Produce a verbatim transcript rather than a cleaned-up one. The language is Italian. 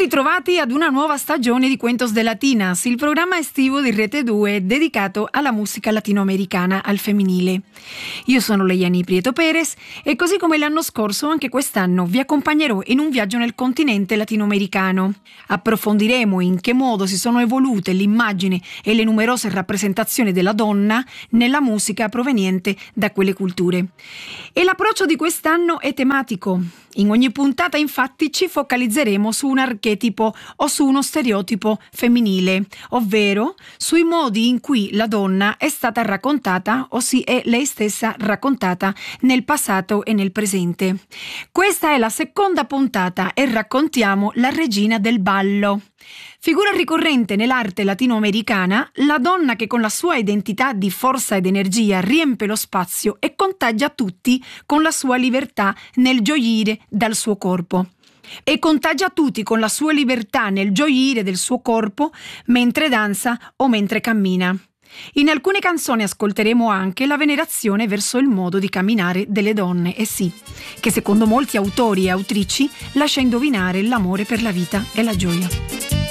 ritrovati ad una nuova stagione di Cuentos de Latinas, il programma estivo di Rete due dedicato alla musica latinoamericana al femminile. Io sono Leiani Prieto Perez e così come l'anno scorso anche quest'anno vi accompagnerò in un viaggio nel continente latinoamericano. Approfondiremo in che modo si sono evolute l'immagine e le numerose rappresentazioni della donna nella musica proveniente da quelle culture. E l'approccio di quest'anno è tematico. In ogni puntata infatti ci focalizzeremo su un archetipo o su uno stereotipo femminile, ovvero sui modi in cui la donna è stata raccontata o si è lei stessa raccontata nel passato e nel presente. Questa è la seconda puntata e raccontiamo la regina del ballo. Figura ricorrente nell'arte latinoamericana, la donna che con la sua identità di forza ed energia riempie lo spazio e contagia tutti con la sua libertà nel gioire dal suo corpo. E contagia tutti con la sua libertà nel gioire del suo corpo mentre danza o mentre cammina. In alcune canzoni ascolteremo anche la venerazione verso il modo di camminare delle donne, e sì, che secondo molti autori e autrici lascia indovinare l'amore per la vita e la gioia.